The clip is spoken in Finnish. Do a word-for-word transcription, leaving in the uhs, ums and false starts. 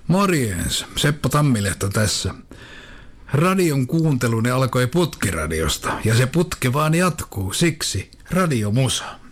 Morjens, Seppo Tammilehto tässä. Radion kuunteluni alkoi putkiradiosta ja se putki vaan jatkuu, siksi radiomusa.